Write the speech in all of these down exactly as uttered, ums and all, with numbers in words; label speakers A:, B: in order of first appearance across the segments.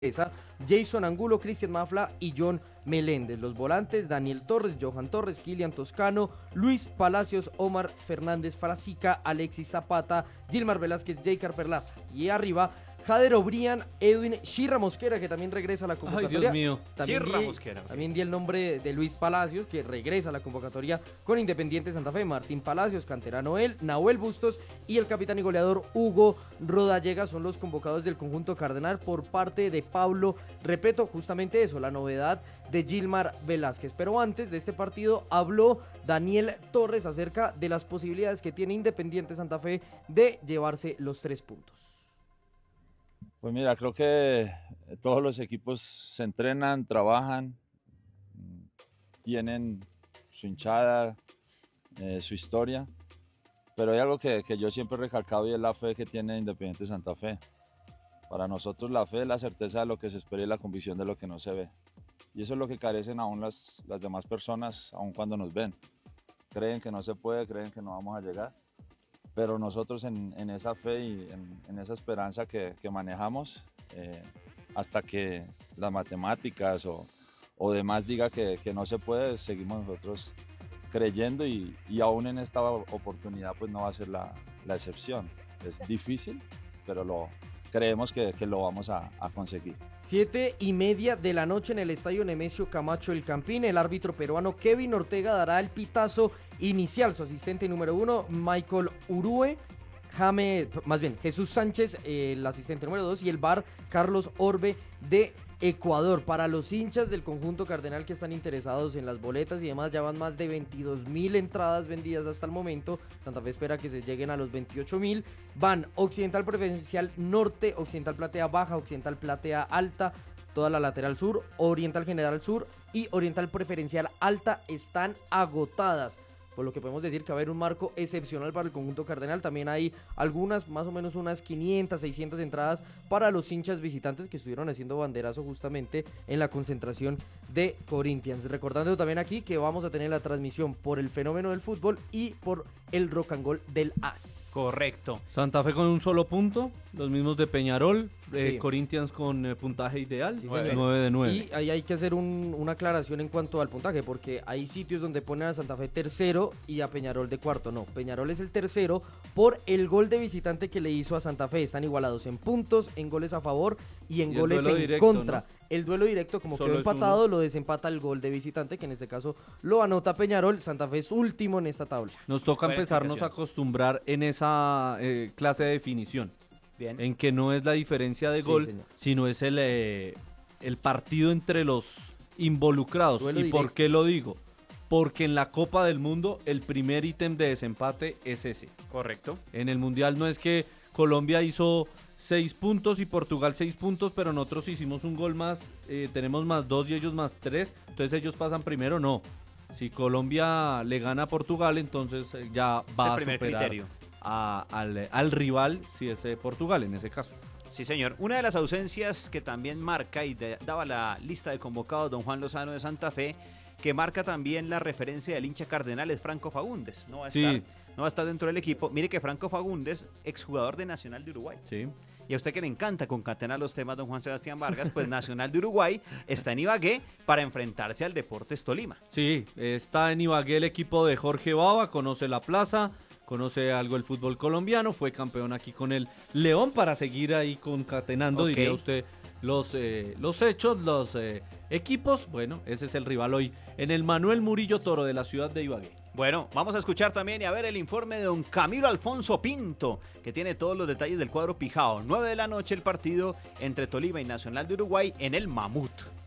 A: Jason Angulo, Cristian Mafla y John Meléndez. Los volantes: Daniel Torres, Johan Torres, Kilian Toscano, Luis Palacios, Omar Fernández Frasica, Alexis Zapata, Gilmar Velázquez, Jeicar Perlaza. Y arriba, Jader Obrian, Edwin Shirra Mosquera, que también regresa a la convocatoria.
B: Ay, Dios mío.
A: También
B: Shirra
A: di,
B: Mosquera.
A: También di el nombre de Luis Palacios, que regresa a la convocatoria con Independiente Santa Fe. Martín Palacios, canterano él, Nahuel Bustos y el capitán y goleador Hugo Rodallega son los convocados del conjunto cardenal por parte de Pablo Repeto. Justamente eso, la novedad de Gilmar Velázquez. Pero antes de este partido habló Daniel Torres acerca de las posibilidades que tiene Independiente Santa Fe de llevarse los tres puntos.
C: Pues mira, creo que todos los equipos se entrenan, trabajan, tienen su hinchada, eh, su historia, pero hay algo que, que yo siempre he recalcado y es la fe que tiene Independiente Santa Fe. Para nosotros la fe es la certeza de lo que se espera y la convicción de lo que no se ve. Y eso es lo que carecen aún las, las demás personas, aun cuando nos ven. Creen que no se puede, creen que no vamos a llegar. Pero nosotros en, en esa fe y en, en esa esperanza que, que manejamos, eh, hasta que las matemáticas o, o demás diga que, que no se puede, seguimos nosotros creyendo y, y aún en esta oportunidad pues no va a ser la, la excepción. Es difícil, pero lo creemos que, que lo vamos a, a conseguir.
A: Siete y media de la noche en el estadio Nemesio Camacho El Campín. El árbitro peruano Kevin Ortega dará el pitazo inicial. Su asistente número uno, Michael Urue. Jame, más bien, Jesús Sánchez, eh, el asistente número dos, y el V A R, Carlos Orbe de Ecuador. Para los hinchas del conjunto cardenal que están interesados en las boletas y demás, ya van más de veintidós mil entradas vendidas hasta el momento. Santa Fe espera que se lleguen a los veintiocho mil. Van Occidental Preferencial Norte, Occidental Platea Baja, Occidental Platea Alta, toda la lateral sur, Oriental General Sur y Oriental Preferencial Alta están agotadas. Por lo que podemos decir que va a haber un marco excepcional para el conjunto cardenal. También hay algunas, más o menos unas quinientas, seiscientas entradas para los hinchas visitantes que estuvieron haciendo banderazo justamente en la concentración de Corinthians. Recordando también aquí que vamos a tener la transmisión por el Fenómeno del Fútbol y por el Rock and Roll del A S.
B: Correcto.
D: Santa Fe con un solo punto, los mismos de Peñarol, eh,
A: Sí.
D: Corinthians con eh, puntaje ideal,
A: Sí,
D: nueve
A: señor.
D: de nueve.
A: Y ahí hay que hacer un, una aclaración en cuanto al puntaje, porque hay sitios donde ponen a Santa Fe tercero y a Peñarol de cuarto. No, Peñarol es el tercero por el gol de visitante que le hizo a Santa Fe. Están igualados en puntos, en goles a favor y en
D: Y el
A: goles
D: duelo
A: en
D: directo,
A: contra.
D: ¿no?
A: El duelo directo, como
D: Solo
A: quedó
D: es
A: empatado,
D: uno.
A: lo desempata el gol de visitante, que en este caso lo anota Peñarol. Santa Fe es último en esta tabla.
D: Nos toca
B: Buena
D: empezarnos a
B: explicación.
D: acostumbrar en esa eh, clase de definición,
B: Bien.
D: en que no es la diferencia de
A: Sí,
D: gol,
A: señor.
D: sino es el, eh, el partido entre los involucrados.
A: Duelo
D: ¿Y
A: directo.
D: por qué lo digo? Porque en la Copa del Mundo el primer ítem de desempate es ese.
B: Correcto.
D: En el Mundial no es que Colombia hizo seis puntos y Portugal seis puntos, pero nosotros hicimos un gol más, eh, tenemos más dos y ellos más tres, entonces ellos pasan primero, no. Si Colombia le gana a Portugal, entonces eh, ya
B: Es
D: va
B: el
D: a
B: primer
D: superar
B: criterio.
D: a- al, al rival, si es eh, Portugal en ese caso.
B: Sí, señor. Una de las ausencias que también marca y de- daba la lista de convocados don Juan Lozano de Santa Fe, que marca también la referencia del hincha cardenal, es Franco Fagundes. No va a
D: Sí.
B: estar, no va a estar dentro del equipo. Mire que Franco Fagundes, exjugador de Nacional de Uruguay.
D: Sí.
B: Y a usted que le encanta concatenar los temas, don Juan Sebastián Vargas, pues Nacional de Uruguay está en Ibagué para enfrentarse al Deportes Tolima.
D: Sí, está en Ibagué el equipo de Jorge Bava, conoce la plaza, conoce algo el fútbol colombiano, fue campeón aquí con el León para seguir ahí concatenando,
B: Ok.
D: diría usted, los, eh, los hechos, los eh, equipos. Bueno, ese es el rival hoy en el Manuel Murillo Toro de la ciudad de Ibagué.
B: Bueno, vamos a escuchar también y a ver el informe de don Camilo Alfonso Pinto, que tiene todos los detalles del cuadro Pijao. nueve de la noche el partido entre Tolima y Nacional de Uruguay en el Mamut.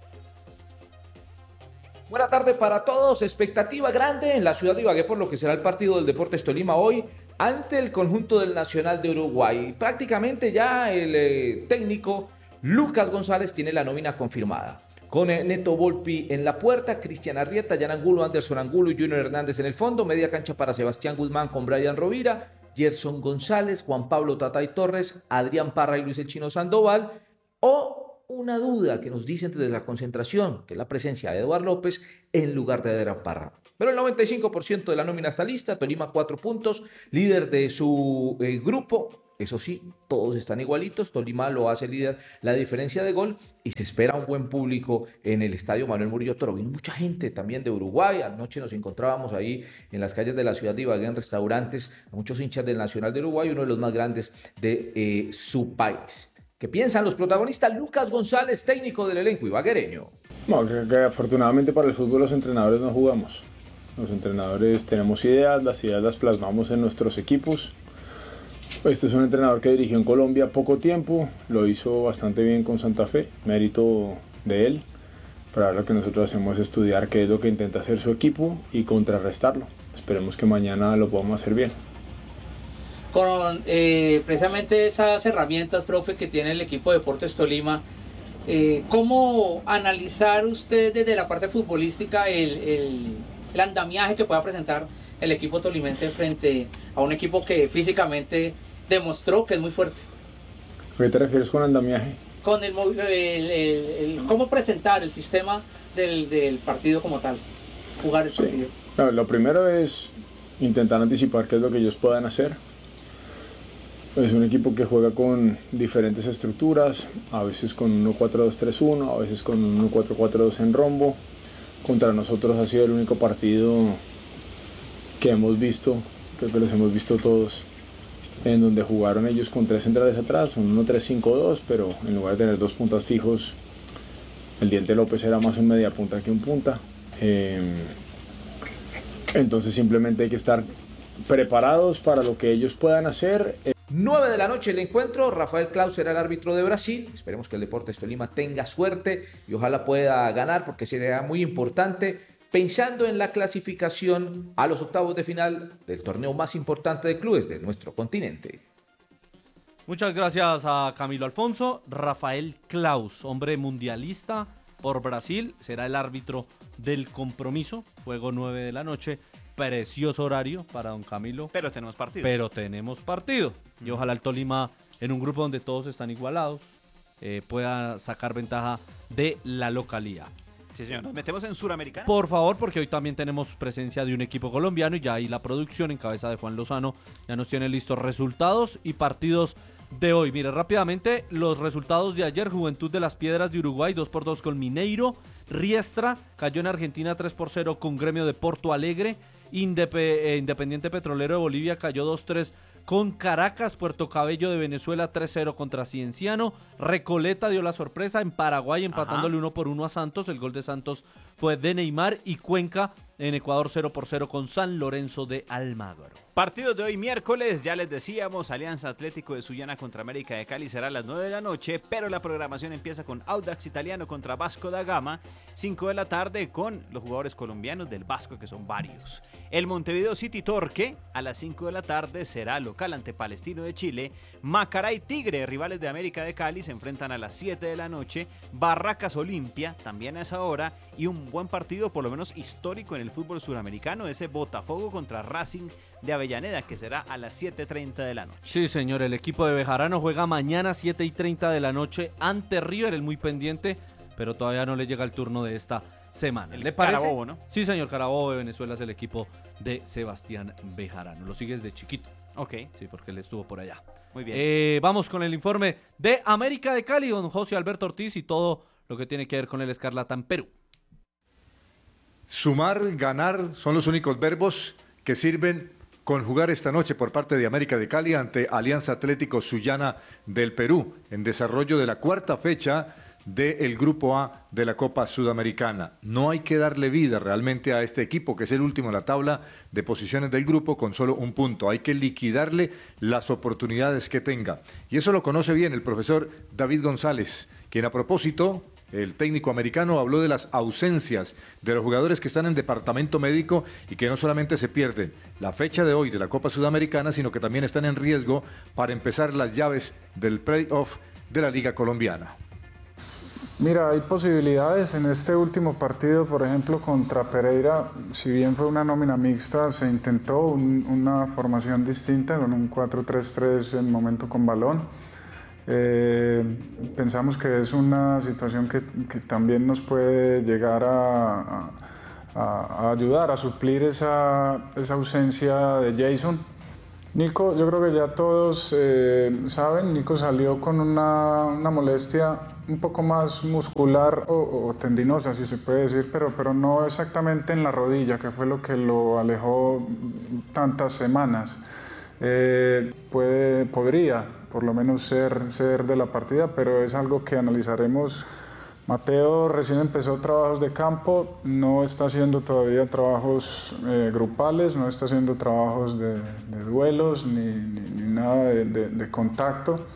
E: Buena tarde para todos, expectativa grande en la ciudad de Ibagué por lo que será el partido del Deportes Tolima hoy ante el conjunto del Nacional de Uruguay. Prácticamente ya el eh, técnico Lucas González tiene la nómina confirmada. Con eh, Neto Volpi en la puerta, Cristian Arrieta, Jan Angulo, Anderson Angulo y Junior Hernández en el fondo, media cancha para Sebastián Guzmán con Brian Rovira, Gerson González, Juan Pablo Tatay Torres, Adrián Parra y Luis El Chino Sandoval, o una duda que nos dicen desde la concentración, que es la presencia de Eduardo López en lugar de Adrián Parra. Pero el noventa y cinco por ciento de la nómina está lista, Tolima cuatro puntos, líder de su eh, grupo. Eso sí, todos están igualitos, Tolima lo hace líder la diferencia de gol y se espera un buen público en el estadio Manuel Murillo Toro. Vino mucha gente también de Uruguay, anoche nos encontrábamos ahí en las calles de la ciudad de Ibagué, en restaurantes, a muchos hinchas del Nacional de Uruguay, uno de los más grandes de eh, su país. ¿Qué piensan los protagonistas? Lucas González, técnico del elenco ibaguereño.
F: No, creo que afortunadamente para el fútbol los entrenadores no jugamos. Los entrenadores tenemos ideas, las ideas las plasmamos en nuestros equipos. Este es un entrenador que dirigió en Colombia poco tiempo, lo hizo bastante bien con Santa Fe, mérito de él. Pero ahora lo que nosotros hacemos es estudiar qué es lo que intenta hacer su equipo y contrarrestarlo. Esperemos que mañana lo podamos hacer bien.
G: Con eh, precisamente esas herramientas, profe, que tiene el equipo de Deportes Tolima, eh, ¿cómo analizar usted desde la parte futbolística el, el, el andamiaje que pueda presentar el equipo tolimense frente a un equipo que físicamente demostró que es muy fuerte?
F: ¿A qué te refieres con andamiaje?
G: Con el, el, el, el cómo presentar el sistema del, del partido como tal, jugar el
F: Sí.
G: partido.
F: No, lo primero es intentar anticipar qué es lo que ellos puedan hacer. Es un equipo que juega con diferentes estructuras, a veces con uno cuatro dos tres uno, a veces con uno cuatro cuatro dos en rombo. Contra nosotros ha sido el único partido que hemos visto, creo que los hemos visto todos, en donde jugaron ellos con tres centrales atrás, un uno tres cinco dos, pero en lugar de tener dos puntas fijos, el Diente López era más un media punta que un punta. Eh, entonces simplemente hay que estar preparados para lo que ellos puedan hacer.
E: nueve de la noche el encuentro, Rafael Klaus será el árbitro de Brasil, esperemos que el Deportes Tolima tenga suerte y ojalá pueda ganar porque sería muy importante pensando en la clasificación a los octavos de final del torneo más importante de clubes de nuestro continente.
D: Muchas gracias a Camilo Alfonso. Rafael Klaus, hombre mundialista por Brasil, será el árbitro del compromiso, juego nueve de la noche. Precioso horario para don Camilo.
B: Pero tenemos partido.
D: Pero tenemos partido. Y ojalá el Tolima, en un grupo donde todos están igualados, eh, pueda sacar ventaja de la localía.
B: Sí, señor. Nos metemos en Suramericana.
D: Por favor, porque hoy también tenemos presencia de un equipo colombiano y ya ahí la producción en cabeza de Juan Lozano ya nos tiene listos resultados y partidos de hoy. Mire, rápidamente los resultados de ayer. Juventud de las Piedras de Uruguay dos por dos con Mineiro. Riestra cayó en Argentina tres por cero con Gremio de Porto Alegre. Indep eh, Independiente Petrolero de Bolivia cayó dos tres con Caracas. Puerto Cabello de Venezuela tres cero contra Cienciano. Recoleta dio la sorpresa en Paraguay empatándole uno por uno a Santos. El gol de Santos fue de Neymar. Y Cuenca en Ecuador cero por cero con San Lorenzo de Almagro.
B: Partidos de hoy miércoles, ya les decíamos, Alianza Atlético de Sullana contra América de Cali será a las nueve de la noche, pero la programación empieza con Audax Italiano contra Vasco da Gama, cinco de la tarde con los jugadores colombianos del Vasco, que son varios. El Montevideo City Torque a las cinco de la tarde será local ante Palestino de Chile. Macaray Tigre, rivales de América de Cali, se enfrentan a las siete de la noche. Barracas Olimpia, también a esa hora, y un buen partido, por lo menos histórico en el fútbol suramericano, ese Botafogo contra Racing de Avellaneda, que será a las siete y treinta de la noche.
D: Sí, señor, el equipo de Bejarano juega mañana siete y treinta de la noche ante River, el muy pendiente, pero todavía no le llega el turno de esta semana.
B: El
D: ¿Le parece?
B: Carabobo, ¿no?
D: Sí, señor, Carabobo de Venezuela es el equipo de Sebastián Bejarano. Lo sigues de chiquito.
B: Ok.
D: Sí, porque él estuvo por allá.
B: Muy bien.
D: Eh, vamos con el informe de América de Cali, don José Alberto Ortiz y todo lo que tiene que ver con el Escarlata en Perú.
H: Sumar, ganar son los únicos verbos que sirven conjugar esta noche por parte de América de Cali ante Alianza Atlético Sullana del Perú, en desarrollo de la cuarta fecha del Grupo A de la Copa Sudamericana. No hay que darle vida realmente a este equipo, que es el último en la tabla de posiciones del grupo con solo un punto. Hay que liquidarle las oportunidades que tenga. Y eso lo conoce bien el profesor David González, quien a propósito, el técnico americano, habló de las ausencias de los jugadores que están en departamento médico y que no solamente se pierden la fecha de hoy de la Copa Sudamericana, sino que también están en riesgo para empezar las llaves del playoff de la Liga Colombiana.
I: Mira, hay posibilidades en este último partido, por ejemplo, contra Pereira, si bien fue una nómina mixta, se intentó un, una formación distinta con un cuatro tres tres en momento con balón. Eh, pensamos que es una situación que, que también nos puede llegar a, a, a ayudar a suplir esa, esa ausencia de Jason. Nico, yo creo que ya todos eh, saben, Nico salió con una, una molestia un poco más muscular o, o tendinosa, si se puede decir, pero, pero no exactamente en la rodilla, que fue lo que lo alejó tantas semanas. Eh, puede, podría por lo menos ser, ser de la partida, pero es algo que analizaremos. Mateo recién empezó trabajos de campo, no está haciendo todavía trabajos eh, grupales, no está haciendo trabajos de, de duelos ni, ni, ni nada de, de, de contacto.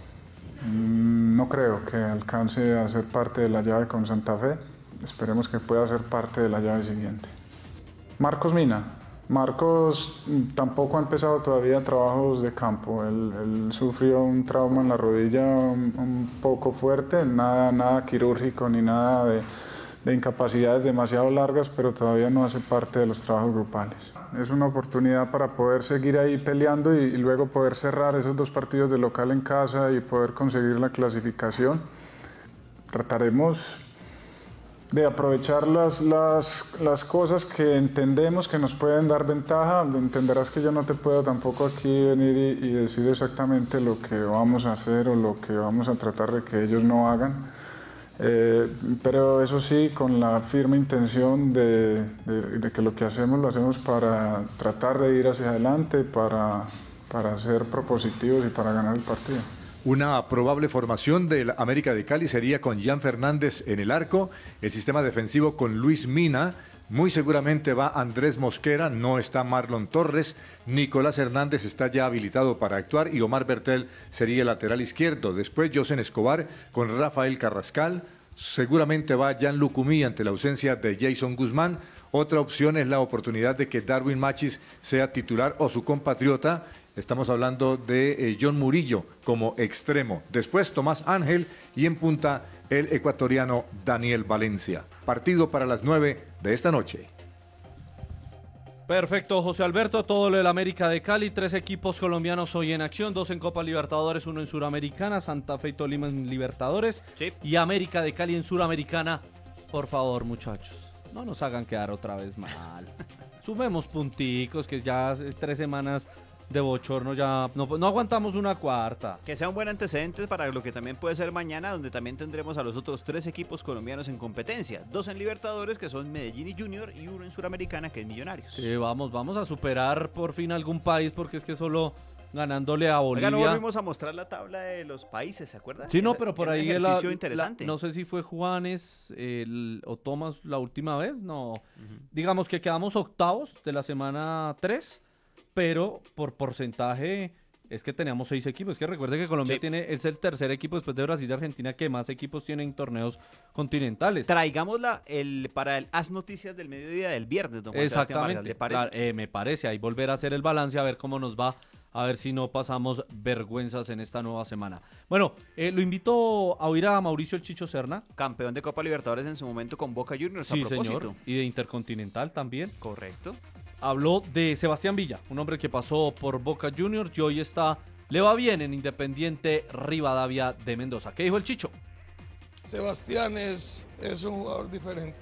I: Mm, no creo que alcance a ser parte de la llave con Santa Fe, esperemos que pueda ser parte de la llave siguiente. Marcos Mina. Marcos tampoco ha empezado todavía trabajos de campo, él, él sufrió un trauma en la rodilla un, un poco fuerte, nada, nada quirúrgico ni nada de, de incapacidades demasiado largas, pero todavía no hace parte de los trabajos grupales. Es una oportunidad para poder seguir ahí peleando y, y luego poder cerrar esos dos partidos de local en casa y poder conseguir la clasificación. Trataremos de aprovechar las, las, las cosas que entendemos que nos pueden dar ventaja. Entenderás que yo no te puedo tampoco aquí venir y, y decir exactamente lo que vamos a hacer o lo que vamos a tratar de que ellos no hagan. Eh, pero eso sí, con la firme intención de, de, de que lo que hacemos lo hacemos para tratar de ir hacia adelante, para, para ser propositivos y para ganar el partido.
H: Una probable formación del América de Cali sería con Jan Fernández en el arco, el sistema defensivo con Luis Mina, muy seguramente va Andrés Mosquera, no está Marlon Torres, Nicolás Hernández está ya habilitado para actuar y Omar Bertel sería el lateral izquierdo. Después Josen Escobar con Rafael Carrascal, seguramente va Jan Lucumí ante la ausencia de Jason Guzmán. Otra opción es la oportunidad de que Darwin Machis sea titular o su compatriota. Estamos hablando de eh, John Murillo como extremo. Después Tomás Ángel y en punta el ecuatoriano Daniel Valencia. Partido para las nueve de esta noche.
D: Perfecto, José Alberto, todo lo del América de Cali, tres equipos colombianos hoy en acción, dos en Copa Libertadores, uno en Suramericana, Santa Fe y Tolima en Libertadores, sí, y América de Cali en Suramericana. Por favor, muchachos, no nos hagan quedar otra vez mal. Sumemos punticos, que ya tres semanas de bochorno ya no, no aguantamos una cuarta.
B: Que sea un buen antecedente para lo que también puede ser mañana, donde también tendremos a los otros tres equipos colombianos en competencia. Dos en Libertadores, que son Medellín y Junior, y uno en Suramericana, que es Millonarios.
D: Sí, vamos, vamos a superar por fin algún país, porque es que solo ganándole a Bolivia.
B: Oiga, no volvimos a mostrar la tabla de los países, ¿se acuerdan?
D: Sí, no, pero por
B: Era
D: ahí
B: un ejercicio
D: la,
B: interesante.
D: La, no sé si fue Juanes el, o Tomás la última vez, no. Uh-huh. Digamos que quedamos octavos de la semana tres, pero por porcentaje es que teníamos seis equipos. Es que recuerde que Colombia sí. tiene, es el tercer equipo después de Brasil y Argentina que más equipos tienen torneos continentales.
B: Traigámosla el, para el Haz Noticias del mediodía del viernes, don Juan
D: Exactamente,
B: Vargas, ¿le parece?
D: Claro, eh, me parece, ahí volver a hacer el balance, a ver cómo nos va, a ver si no pasamos vergüenzas en esta nueva semana. Bueno, eh, lo invito a oír a Mauricio el Chicho Serna.
B: Campeón de Copa Libertadores en su momento con Boca Juniors,
D: sí,
B: a propósito.
D: Señor, y de Intercontinental también.
B: Correcto.
D: Habló de Sebastián Villa, un hombre que pasó por Boca Juniors y hoy está, le va bien en Independiente Rivadavia de Mendoza. ¿Qué dijo el Chicho?
J: Sebastián es, es un jugador diferente.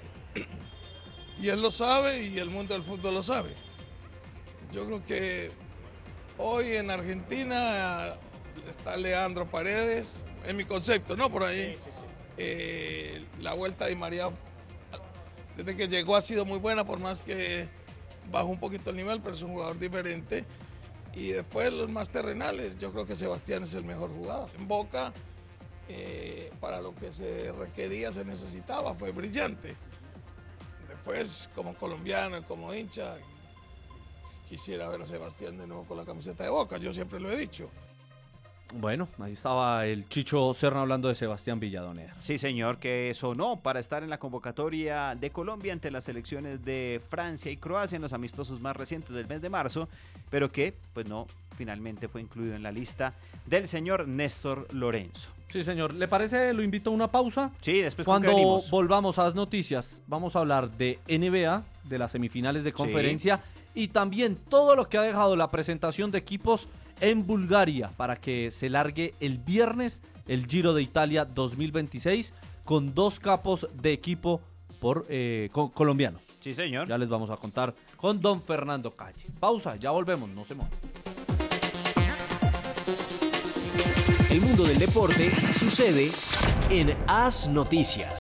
J: Y él lo sabe y el mundo del fútbol lo sabe. Yo creo que hoy en Argentina está Leandro Paredes, en mi concepto, ¿no? Por ahí. Sí, sí, sí. Eh, la vuelta de María, desde que llegó ha sido muy buena, por más que bajó un poquito el nivel, pero es un jugador diferente. Y después los más terrenales, yo creo que Sebastián es el mejor jugador. En Boca, eh, para lo que se requería, se necesitaba, fue brillante. Después, como colombiano y como hincha, quisiera ver a Sebastián de nuevo con la camiseta de Boca, yo siempre lo he dicho.
D: Bueno, ahí estaba el Chicho Serna hablando de Sebastián Villadonera.
B: Sí, señor, que sonó para estar en la convocatoria de Colombia ante las selecciones de Francia y Croacia en los amistosos más recientes del mes de marzo, pero que, pues no, finalmente fue incluido en la lista del señor Néstor Lorenzo.
D: Sí, señor. ¿Le parece? Lo invito a una pausa.
B: Sí, después
D: cuando volvamos a las noticias, vamos a hablar de N B A, de las semifinales de conferencia, sí, y también todo lo que ha dejado la presentación de equipos en Bulgaria para que se largue el viernes el Giro de Italia dos mil veintiséis con dos capos de equipo por eh, co- colombianos.
B: Sí, señor.
D: Ya les vamos a contar con don Fernando Calle. Pausa, ya volvemos, no se muevan.
K: El mundo del deporte sucede en As Noticias.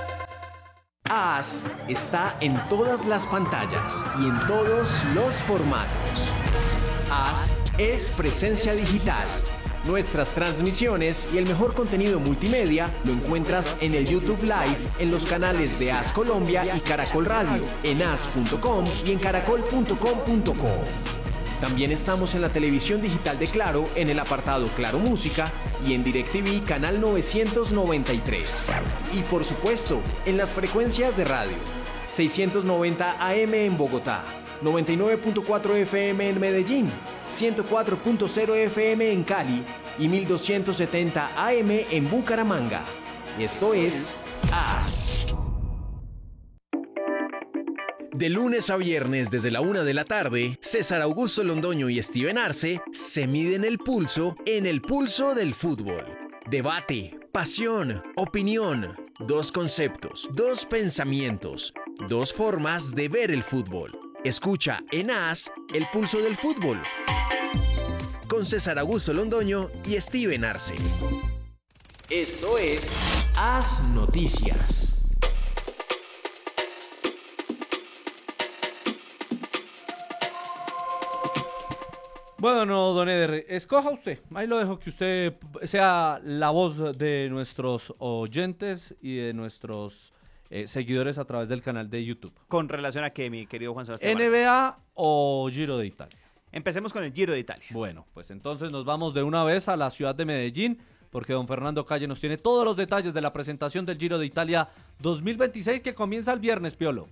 K: As está en todas las pantallas y en todos los formatos. As es presencia digital. Nuestras transmisiones y el mejor contenido multimedia lo encuentras en el YouTube Live, en los canales de As Colombia y Caracol Radio, en as punto com y en caracol punto com punto co. También estamos en la televisión digital de Claro, en el apartado Claro Música y en DirecTV canal novecientos noventa y tres. Y por supuesto, en las frecuencias de radio, seiscientos noventa A M en Bogotá, noventa y nueve punto cuatro F M en Medellín, ciento cuatro punto cero F M en Cali y mil doscientos setenta A M en Bucaramanga. Esto es As. De lunes a viernes desde la una de la tarde, César Augusto Londoño y Steven Arce se miden el pulso en el pulso del fútbol. Debate, pasión, opinión, dos conceptos, dos pensamientos, dos formas de ver el fútbol. Escucha en As el pulso del fútbol con César Augusto Londoño y Steven Arce. Esto es As Noticias.
D: Bueno, don Eder, escoja usted. Ahí lo dejo que usted sea la voz de nuestros oyentes y de nuestros eh, seguidores a través del canal de YouTube.
B: ¿Con relación a qué, mi querido Juan Sebastián
D: ¿N B A
B: Vargas?
D: o Giro de Italia?
B: Empecemos con el Giro de Italia.
D: Bueno, pues entonces nos vamos de una vez a la ciudad de Medellín, porque don Fernando Calle nos tiene todos los detalles de la presentación del Giro de Italia dos mil veintiséis que comienza el viernes, Piolo.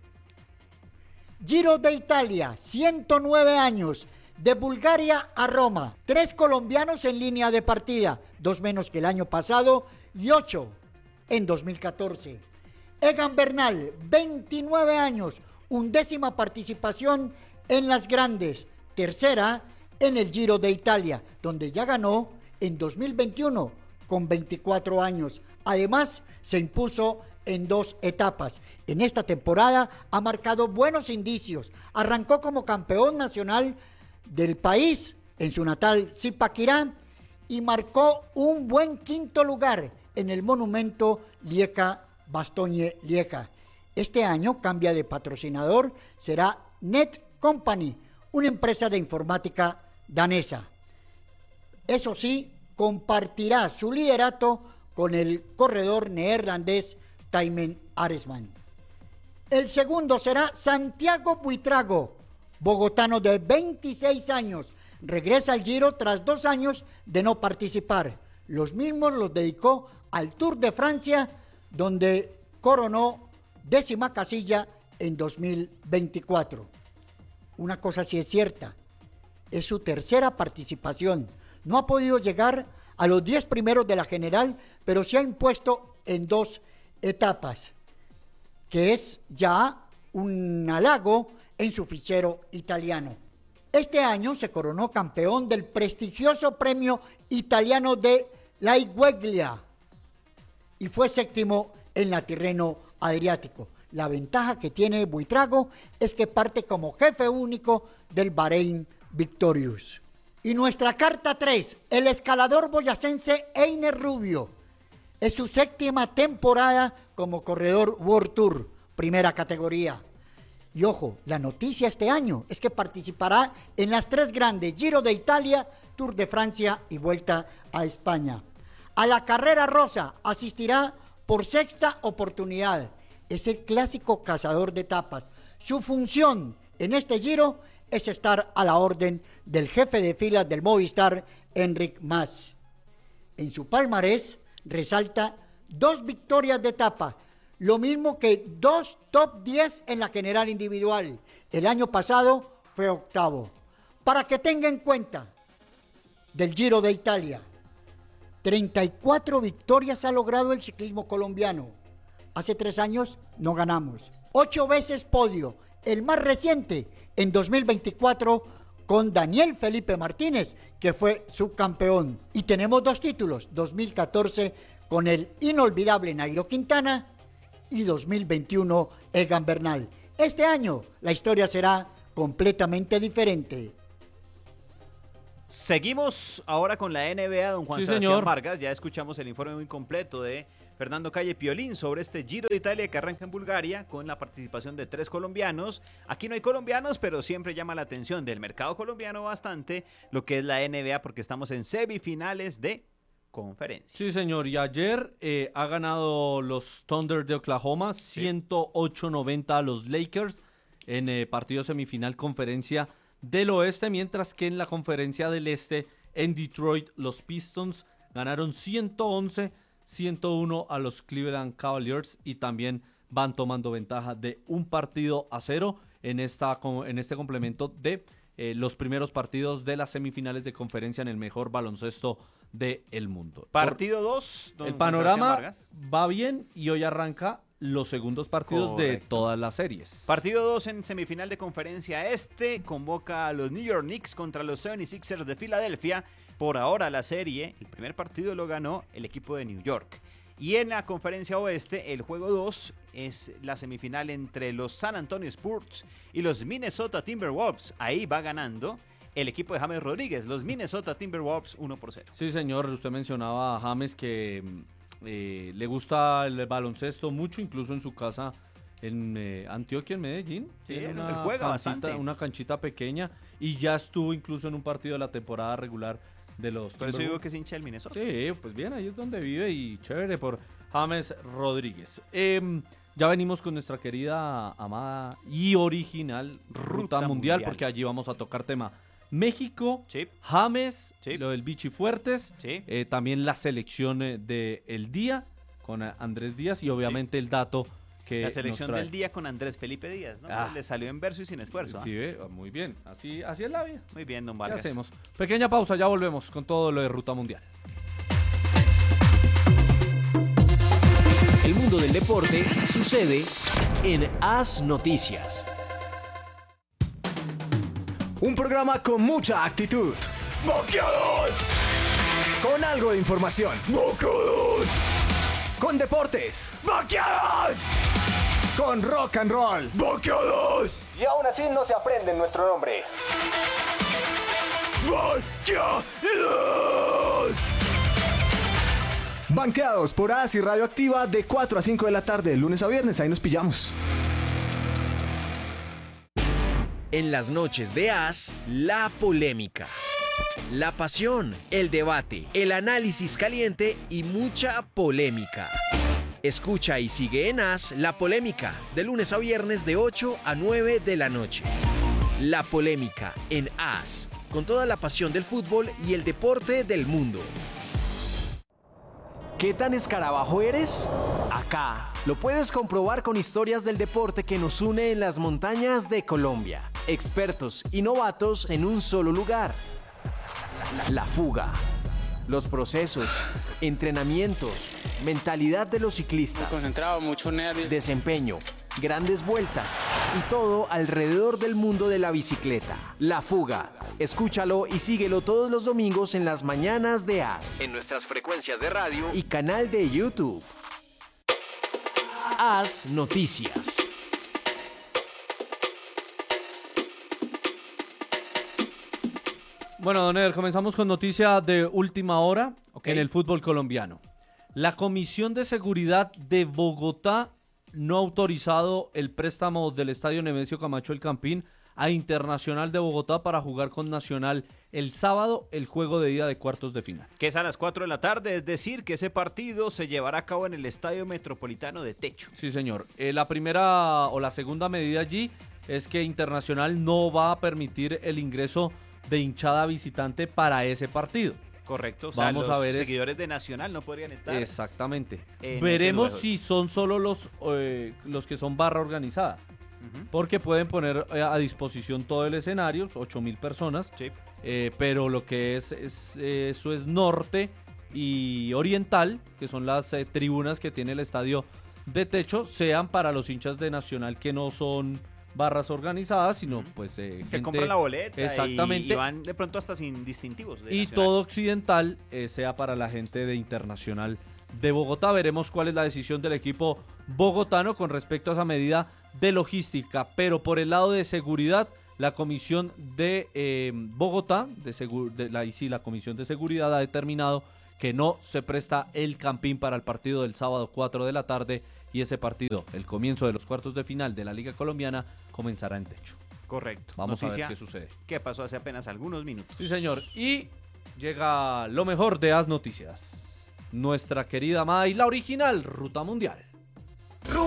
L: Giro de Italia, ciento nueve años. De Bulgaria a Roma, tres colombianos en línea de partida, dos menos que el año pasado y ocho en dos mil catorce. Egan Bernal, veintinueve años, undécima participación en las grandes, tercera en el Giro de Italia, donde ya ganó en dos mil veintiuno con veinticuatro años. Además, se impuso en dos etapas. En esta temporada ha marcado buenos indicios. Arrancó como campeón nacional del país en su natal Zipaquirá y marcó un buen quinto lugar en el monumento Lieja-Bastogne-Lieja. Este año cambia de patrocinador, será Net Company, una empresa de informática danesa. Eso sí, compartirá su liderato con el corredor neerlandés Thymen Arensman. El segundo será Santiago Buitrago, bogotano de veintiséis años, regresa al Giro tras dos años de no participar. Los mismos los dedicó al Tour de Francia, donde coronó décima casilla en dos mil veinticuatro. Una cosa sí es cierta, es su tercera participación. No ha podido llegar a los diez primeros de la general, pero se ha impuesto en dos etapas, que es ya un halago en su fichero italiano. Este año se coronó campeón del prestigioso premio italiano de Laigueglia y fue séptimo en la Tirreno Adriático. La ventaja que tiene Buitrago es que parte como jefe único del Bahrein Victorious. Y nuestra carta tres, el escalador boyacense Einer Rubio. Es su séptima temporada como corredor World Tour, primera categoría. Y ojo, la noticia este año es que participará en las tres grandes, Giro de Italia, Tour de Francia y Vuelta a España. A la carrera rosa asistirá por sexta oportunidad. Es el clásico cazador de etapas. Su función en este Giro es estar a la orden del jefe de filas del Movistar, Enric Mas. En su palmarés resalta dos victorias de etapa, lo mismo que dos top diez en la general individual. El año pasado fue octavo. Para que tenga en cuenta del Giro de Italia, treinta y cuatro victorias ha logrado el ciclismo colombiano. Hace tres años no ganamos. Ocho veces podio, el más reciente en dos mil veinticuatro con Daniel Felipe Martínez, que fue subcampeón. Y tenemos dos títulos, dos mil catorce con el inolvidable Nairo Quintana y dos mil veintiuno Egan Bernal. Este año la historia será completamente diferente.
B: Seguimos ahora con la N B A, don Juan
D: Sí,
B: Sebastián
D: señor.
B: Vargas. Ya escuchamos el informe muy completo de Fernando Calle Piolín sobre este Giro de Italia que arranca en Bulgaria con la participación de tres colombianos. Aquí no hay colombianos, pero siempre llama la atención del mercado colombiano bastante lo que es la N B A porque estamos en semifinales de conferencia.
D: Sí, señor. Y ayer eh, ha ganado los Thunder de Oklahoma ciento ocho noventa a los Lakers en eh, partido semifinal conferencia del oeste, mientras que en la conferencia del este en Detroit los Pistons ganaron ciento once ciento uno a los Cleveland Cavaliers y también van tomando ventaja de un partido a cero en, esta, en este complemento de eh, los primeros partidos de las semifinales de conferencia en el mejor baloncesto del mundo.
B: Partido dos.
D: El panorama va bien y hoy arranca los segundos partidos
B: Correcto.
D: de todas las series.
B: Partido dos en semifinal de conferencia este, convoca a los New York Knicks contra los setenta y seis ers de Filadelfia. Por ahora la serie, el primer partido lo ganó el equipo de New York. Y en la conferencia oeste, el juego dos es la semifinal entre los San Antonio Spurs y los Minnesota Timberwolves. Ahí va ganando el equipo de James Rodríguez, los Minnesota Timberwolves uno por cero.
D: Sí, señor, usted mencionaba a James que eh, le gusta el baloncesto mucho, incluso en su casa en eh, Antioquia, en Medellín.
B: Sí,
D: Tiene
B: él
D: una
B: juega
D: canchita,
B: bastante.
D: una canchita pequeña y ya estuvo incluso en un partido de la temporada regular de los
B: Por eso
D: Timberwolves.
B: digo que es hincha del Minnesota.
D: Sí, pues bien, ahí es donde vive y chévere por James Rodríguez. Eh, ya venimos con nuestra querida, amada y original Ruta,
B: Ruta
D: mundial,
B: Mundial.
D: porque allí vamos a tocar tema México,
B: Sí.
D: James,
B: Sí.
D: lo del Bichi Fuertes,
B: Sí.
D: eh, también la selección eh, del día con eh, Andrés Díaz y obviamente el dato que
B: La selección
D: nos trae.
B: del día con Andrés Felipe Díaz, ¿no?
D: Ah.
B: Le salió en verso y sin esfuerzo. ¿ah?
D: Sí, ve, muy bien, así, así es la vida.
B: Muy bien, don
D: ¿Qué
B: Vargas.
D: hacemos? Pequeña pausa, ya volvemos con todo lo de Ruta Mundial.
K: El mundo del deporte sucede en As Noticias. Un programa con mucha actitud. ¡Boqueados! Con algo de información. ¡Boqueados! Con deportes. ¡Boqueados! Con rock and roll. ¡Boqueados! Y aún así no se aprende nuestro nombre. ¡Boqueados! Banqueados por As y Radioactiva de cuatro a cinco de la tarde, de lunes a viernes. Ahí nos pillamos. En las noches de As, la polémica, la pasión, el debate, el análisis caliente y mucha polémica. Escucha y sigue en As La Polémica, de lunes a viernes de ocho a nueve de la noche. La Polémica en As, con toda la pasión del fútbol y el deporte del mundo. ¿Qué tan escarabajo eres? Acá lo puedes comprobar con historias del deporte que nos une en las montañas de Colombia. Expertos y novatos en un solo lugar. La fuga, los procesos, entrenamientos, mentalidad de los ciclistas. Muy concentrado, mucho nervio. Desempeño, grandes vueltas y todo alrededor del mundo de la bicicleta. La fuga. Escúchalo y síguelo todos los domingos en las mañanas de As. En nuestras frecuencias de radio y canal de YouTube. As Noticias.
D: Bueno, don Eder, comenzamos con noticia de última hora
B: Ok.
D: en el fútbol colombiano. La Comisión de Seguridad de Bogotá no ha autorizado el préstamo del Estadio Nemesio Camacho El Campín a Internacional de Bogotá para jugar con Nacional el sábado el juego de ida de cuartos de final.
B: Que es a las cuatro de la tarde, es decir, que ese partido se llevará a cabo en el Estadio Metropolitano de Techo.
D: Sí, señor. Eh, la primera o la segunda medida allí es que Internacional no va a permitir el ingreso de hinchada visitante para ese partido.
B: Correcto, o sea,
D: Vamos
B: los
D: a ver es-
B: seguidores de Nacional no podrían estar.
D: Exactamente.
B: en
D: Veremos
B: ese lugar.
D: si son solo los, eh, los que son barra organizada. Porque pueden poner eh, a disposición todo el escenario, ocho mil personas.
B: Sí.
D: Eh, pero lo que es, es eh, eso es norte y oriental, que son las eh, tribunas que tiene el estadio de techo, sean para los hinchas de Nacional que no son barras organizadas, sino pues eh,
B: Que
D: gente...
B: compran la boleta
D: Exactamente.
B: y, y van de pronto hasta sin distintivos. de
D: Y
B: Nacional.
D: todo Occidental eh, sea para la gente de Internacional de Bogotá. Veremos cuál es la decisión del equipo bogotano con respecto a esa medida de logística. Pero por el lado de seguridad, la Comisión de eh, Bogotá, de, segu- de la, y sí, la Comisión de Seguridad ha determinado que no se presta el campín para el partido del sábado cuatro de la tarde, y ese partido, el comienzo de los cuartos de final de la Liga Colombiana, comenzará en techo.
B: Correcto.
D: Vamos
B: Noticia
D: a ver qué sucede.
B: Que pasó hace apenas algunos minutos.
D: Sí, señor. Y llega lo mejor de las noticias. Nuestra querida amada y la original Ruta Mundial.